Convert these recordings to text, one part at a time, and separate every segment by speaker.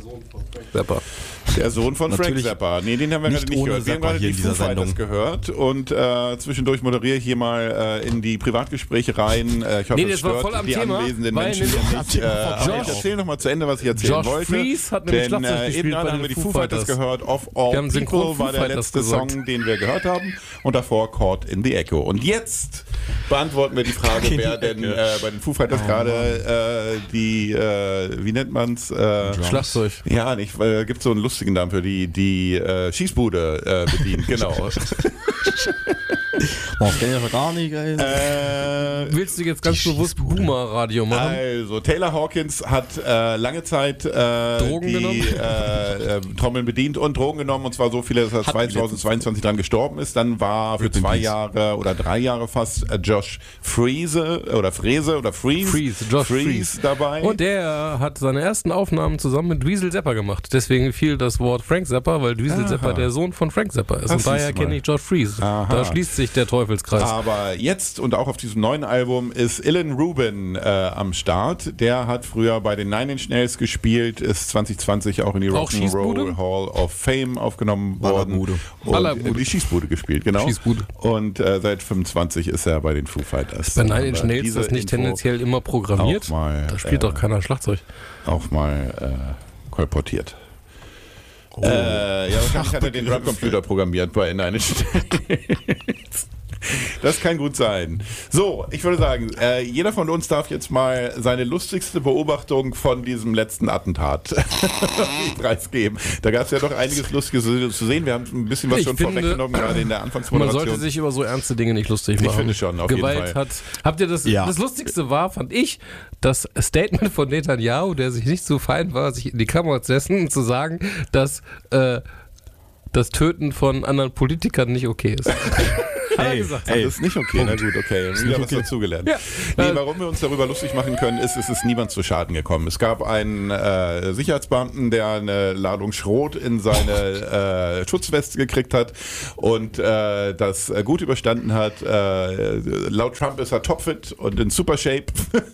Speaker 1: Zappa.
Speaker 2: Der Sohn von Frank Zappa. Nee, den haben wir gerade nicht gehört. Wir haben gerade die Foo Fighters gehört und zwischendurch moderiere ich hier mal in die Privatgespräche rein. Ich hoffe,
Speaker 1: das war voll am
Speaker 2: die
Speaker 1: Thema,
Speaker 2: anwesenden Menschen nicht. Aber ich erzähle nochmal zu Ende, was ich erzählen wollte.
Speaker 1: Freeze hat nämlich Schlagzeug gespielt
Speaker 2: eben gerade haben wir die Foo Fighters gehört. Of All People war der letzte Song, den wir gehört haben. Und davor Caught in the Echo. Und jetzt beantworten wir die Frage, wer denn bei den Foo Fighters gerade wie nennt man's?
Speaker 1: Schlagzeug.
Speaker 2: Ja, nicht, weil gibt so einen lustigen Namen für die Schießbude bedient, genau.
Speaker 3: Das geht ja gar nicht, ey.
Speaker 1: Willst du jetzt ganz bewusst Boomer-Radio machen?
Speaker 2: Also, Taylor Hawkins hat lange Zeit die Trommeln bedient und Drogen genommen, und zwar so viele, dass er 2022 dran gestorben ist. Dann war für 2 Jahre oder 3 Jahre fast Josh Freese dabei.
Speaker 1: Und der hat seine ersten Aufnahmen zusammen mit Dweezil Zappa gemacht. Deswegen fiel das Wort Frank Zappa, weil Dweezil Zappa der Sohn von Frank Zappa ist. Und daher kenne ich Josh Freese. Da schließt sich der Teufelskreis.
Speaker 2: Aber jetzt und auch auf diesem neuen Album ist Ilan Rubin am Start. Der hat früher bei den Nine Inch Nails gespielt, ist 2020 auch in die Rock'n'Roll Hall of Fame aufgenommen worden. Und die Schießbude gespielt, genau.
Speaker 1: Schießbude.
Speaker 2: Und seit 25 ist er bei den Foo Fighters.
Speaker 1: Bei Nine Inch Nails das nicht tendenziell immer programmiert? Da spielt doch keiner Schlagzeug.
Speaker 2: Auch mal kolportiert. Wahrscheinlich hat er den Drumcomputer programmiert bei Nine Inch Nails. Das kann gut sein. So, ich würde sagen, jeder von uns darf jetzt mal seine lustigste Beobachtung von diesem letzten Attentat preisgeben. Da gab es ja doch einiges Lustiges zu sehen. Wir haben ein bisschen was vorweggenommen, gerade in der Anfangsmoderation.
Speaker 1: Man sollte sich über so ernste Dinge nicht lustig machen.
Speaker 2: Ich finde schon, auf
Speaker 1: Gewalt
Speaker 2: jeden Fall.
Speaker 1: Habt ihr das? Ja. Das Lustigste war, fand ich, das Statement von Netanyahu, der sich nicht so fein war, sich in die Kamera zu setzen und zu sagen, dass das Töten von anderen Politikern nicht okay ist.
Speaker 2: Das ist nicht okay. Na gut, okay. Wieder was dazugelernt. Ja. Nee, warum wir uns darüber lustig machen können, ist, es ist niemand zu Schaden gekommen. Es gab einen Sicherheitsbeamten, der eine Ladung Schrot in seine Schutzweste gekriegt hat und das gut überstanden hat. Laut Trump ist er topfit und in super Shape.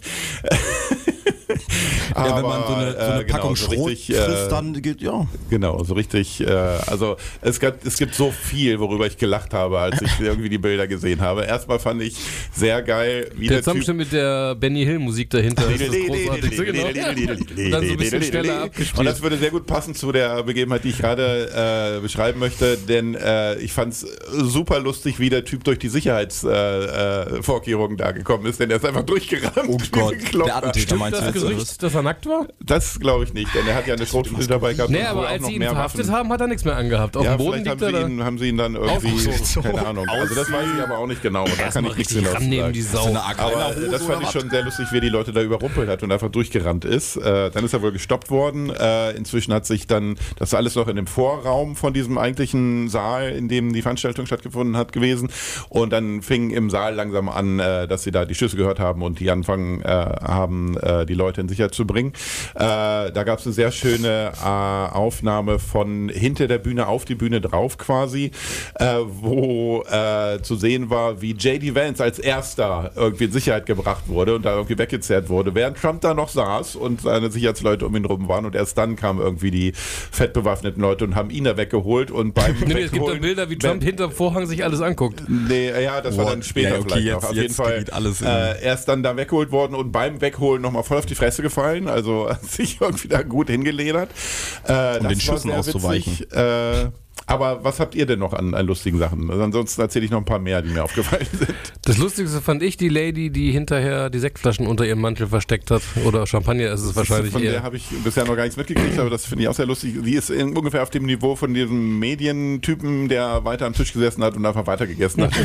Speaker 3: Ja, wenn man so eine Packung Schrot frisst, dann geht,
Speaker 2: Genau, so richtig, also es gibt so viel, worüber ich gelacht habe, als ich irgendwie die Bilder gesehen habe. Erstmal fand ich sehr geil, wie
Speaker 1: der Typ mit der Benny Hill Musik dahinter ist das Großartigste, genau. Und dann so ein bisschen schneller abgespielt.
Speaker 2: Und das würde sehr gut passen zu der Begebenheit, die ich gerade beschreiben möchte, denn ich fand es super lustig, wie der Typ durch die Sicherheitsvorkehrungen da gekommen ist, denn er ist einfach durchgerannt.
Speaker 3: Oh Gott, der Attentäter meinst du?
Speaker 1: Das Gerücht, dass er nackt war?
Speaker 2: Das glaube ich nicht, denn er hat ja eine Schrotflinte dabei gehabt.
Speaker 1: Nee, aber als sie ihn verhaftet haben, hat er nichts mehr angehabt. Auf dem Boden liegt er da.
Speaker 2: Haben sie ihn dann irgendwie, keine Ahnung. Also das weiß ich aber auch nicht genau. Da kann ich nichts genau sagen.
Speaker 1: Die Sau.
Speaker 2: Aber das fand ich schon sehr lustig, wie er die Leute da überrumpelt hat und einfach durchgerannt ist. Dann ist er wohl gestoppt worden. Inzwischen hat sich dann, das alles noch in dem Vorraum von diesem eigentlichen Saal, in dem die Veranstaltung stattgefunden hat, gewesen. Und dann fing im Saal langsam an, dass sie da die Schüsse gehört haben und die anfangen haben, die Leute in Sicherheit zu bringen. Da gab es eine sehr schöne Aufnahme von hinter der Bühne auf die Bühne drauf quasi, wo zu sehen war, wie J.D. Vance als erster irgendwie in Sicherheit gebracht wurde und da irgendwie weggezerrt wurde, während Trump da noch saß und seine Sicherheitsleute um ihn rum waren und erst dann kamen irgendwie die fettbewaffneten Leute und haben ihn da weggeholt und beim
Speaker 1: es gibt dann Bilder, wie Trump hinterm Vorhang sich alles anguckt.
Speaker 2: Nee, ja, das war dann später vielleicht noch. Auf jeden Fall erst dann da weggeholt worden und beim Wegholen nochmal voll auf die Fresse gefallen, also sich irgendwie da gut hingeledert.
Speaker 3: Um den Schüssen auszuweichen.
Speaker 2: Aber was habt ihr denn noch an lustigen Sachen? Also ansonsten erzähle ich noch ein paar mehr, die mir aufgefallen sind.
Speaker 1: Das Lustigste fand ich die Lady, die hinterher die Sektflaschen unter ihrem Mantel versteckt hat. Oder Champagner ist es wahrscheinlich
Speaker 2: von
Speaker 1: eher.
Speaker 2: Der habe ich bisher noch gar nichts mitgekriegt, aber das finde ich auch sehr lustig. Die ist ungefähr auf dem Niveau von diesem Medientypen, der weiter am Tisch gesessen hat und einfach weiter gegessen hat.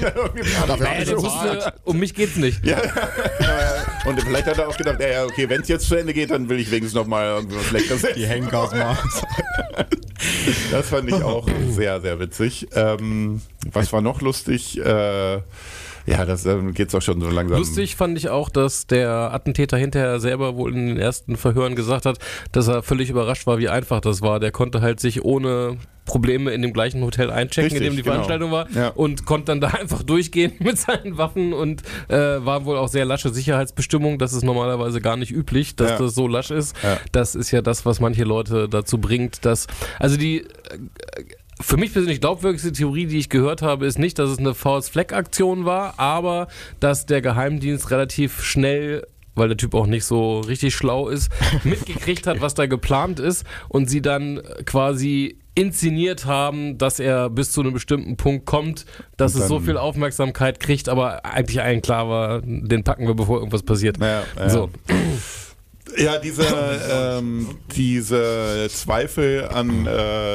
Speaker 1: Der wusste, um mich geht's nicht.
Speaker 2: Ja. Und vielleicht hat er auch gedacht, okay, wenn es jetzt zu Ende geht, dann will ich wenigstens noch mal irgendwas Leckeres essen.
Speaker 3: Die Hengas machen.
Speaker 2: Das fand ich auch sehr, sehr witzig. Was war noch lustig? Ja, das geht's auch schon so langsam.
Speaker 1: Lustig fand ich auch, dass der Attentäter hinterher selber wohl in den ersten Verhören gesagt hat, dass er völlig überrascht war, wie einfach das war. Der konnte halt sich ohne Probleme in dem gleichen Hotel einchecken,
Speaker 2: Richtig,
Speaker 1: in dem die Veranstaltung war,
Speaker 2: ja.
Speaker 1: und konnte dann da einfach durchgehen mit seinen Waffen und war wohl auch sehr lasche Sicherheitsbestimmung. Das ist normalerweise gar nicht üblich, dass das so lasch ist.
Speaker 2: Ja.
Speaker 1: Das ist ja das, was manche Leute dazu bringt, dass, also die für mich persönlich glaubwürdigste Theorie, die ich gehört habe, ist nicht, dass es eine False-Flag-Aktion war, aber dass der Geheimdienst relativ schnell, weil der Typ auch nicht so richtig schlau ist, mitgekriegt hat, was da geplant ist und sie dann quasi inszeniert haben, dass er bis zu einem bestimmten Punkt kommt, dass es so viel Aufmerksamkeit kriegt, aber eigentlich allen klar war, den packen wir, bevor irgendwas passiert.
Speaker 2: Ja.
Speaker 1: So.
Speaker 2: Ja, diese Zweifel an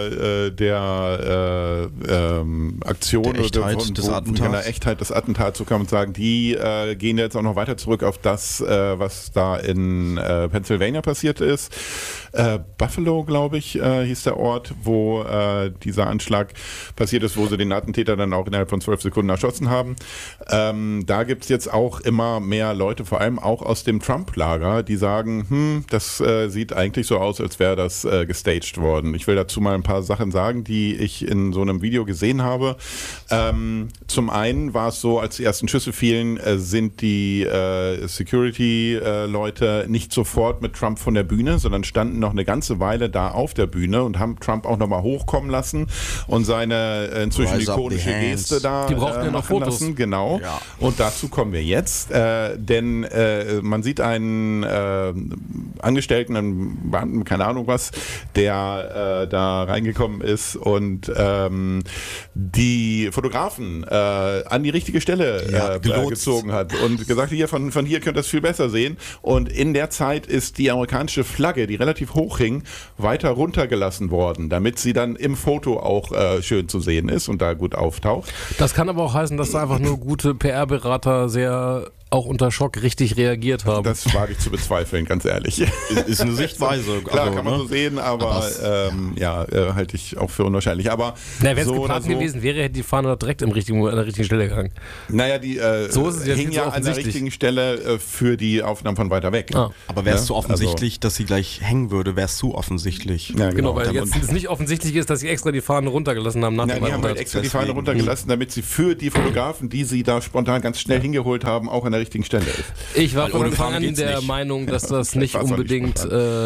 Speaker 2: der Aktion
Speaker 3: der Echtheit des Attentats.
Speaker 2: Der Echtheit des Attentats, so kann man sagen, die gehen jetzt auch noch weiter zurück auf das, was da in Pennsylvania passiert ist. Buffalo, glaube ich, hieß der Ort, wo dieser Anschlag passiert ist, wo sie den Attentäter dann auch innerhalb von 12 Sekunden erschossen haben. Da gibt es jetzt auch immer mehr Leute, vor allem auch aus dem Trump-Lager, die sagen, das sieht eigentlich so aus, als wäre das gestaged worden. Ich will dazu mal ein paar Sachen sagen, die ich in so einem Video gesehen habe. Zum einen war es so, als die ersten Schüsse fielen, sind die Security-Leute nicht sofort mit Trump von der Bühne, sondern standen noch eine ganze Weile da auf der Bühne und haben Trump auch nochmal hochkommen lassen und seine inzwischen ikonische Geste da
Speaker 1: die brauchten ja noch Fotos
Speaker 2: lassen. Genau. Ja. Und dazu kommen wir jetzt, denn man sieht einen Angestellten, einen Beamten, keine Ahnung was, der da reingekommen ist und die Fotografen an die richtige Stelle gezogen hat und gesagt, hier von hier könnt ihr es viel besser sehen. Und in der Zeit ist die amerikanische Flagge, die relativ hoch hing, weiter runtergelassen worden, damit sie dann im Foto auch schön zu sehen ist und da gut auftaucht.
Speaker 1: Das kann aber auch heißen, dass da einfach nur gute PR-Berater sehr auch unter Schock richtig reagiert haben.
Speaker 2: Das wage ich zu bezweifeln, ganz ehrlich.
Speaker 3: Ist eine Sichtweise.
Speaker 2: Klar, also, kann man so sehen, aber halte ich auch für unwahrscheinlich. Aber
Speaker 1: wenn es geplant gewesen wäre, hätte die Fahne doch direkt an der richtigen Stelle gegangen.
Speaker 2: Naja, die
Speaker 1: so ist es ja
Speaker 2: hing ja an der richtigen Stelle für die Aufnahmen von weiter weg.
Speaker 3: Ah. Aber wäre es so offensichtlich, dass sie gleich hängen würde, wäre es zu offensichtlich.
Speaker 1: Ja, genau, weil jetzt es nicht offensichtlich ist, dass sie extra die Fahne runtergelassen haben.
Speaker 2: Die haben halt extra die Fahne runtergelassen, damit sie für die Fotografen, die sie da spontan ganz schnell hingeholt haben, auch an der richtigen Stelle ist.
Speaker 1: Ich war von Anfang an der Meinung, dass das nicht unbedingt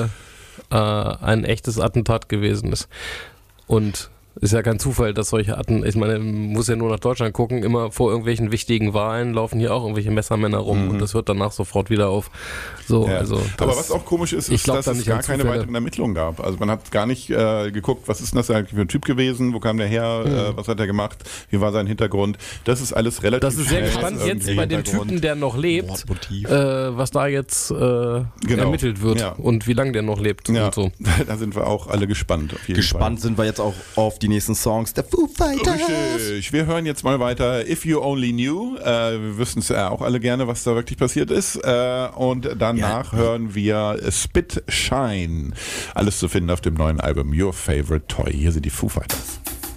Speaker 1: ein echtes Attentat gewesen ist. Und ist ja kein Zufall, dass solche ich meine, man muss ja nur nach Deutschland gucken, immer vor irgendwelchen wichtigen Wahlen laufen hier auch irgendwelche Messermänner rum und das hört danach sofort wieder auf. So,
Speaker 2: ja.
Speaker 1: Also
Speaker 2: aber was auch komisch ist, dass es gar keine weiteren Ermittlungen gab. Also man hat gar nicht geguckt, was ist denn das eigentlich für ein Typ gewesen, wo kam der her, was hat er gemacht, wie war sein Hintergrund. Das ist alles relativ
Speaker 1: Das ist sehr gespannt jetzt bei dem Typen, der noch lebt, was da jetzt ermittelt wird und wie lange der noch lebt und so.
Speaker 2: Da sind wir auch alle gespannt. Auf jeden
Speaker 3: Fall. Sind wir jetzt auch auf die nächsten Songs der Foo Fighters.
Speaker 2: Richtig. Wir hören jetzt mal weiter If You Only Knew. Wir wüssten es ja auch alle gerne, was da wirklich passiert ist. Und danach hören wir Spit Shine. Alles zu finden auf dem neuen Album Your Favorite Toy. Hier sind die Foo Fighters.